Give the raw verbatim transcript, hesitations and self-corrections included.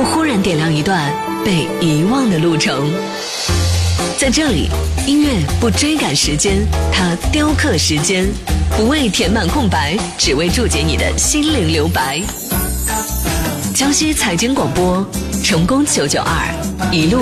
会忽然点亮一段被遗忘的路程。在这里，音乐不追赶时间，它雕刻时间，不为填满空白，只为注解你的心灵留白。江西财经广播，成功九九二，一路